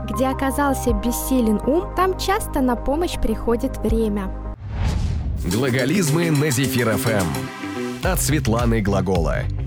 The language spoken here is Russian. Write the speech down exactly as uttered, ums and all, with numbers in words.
Где оказался бессилен ум, там часто на помощь приходит время. Глаголизмы на Зефир эф эм от Светланы Глагола.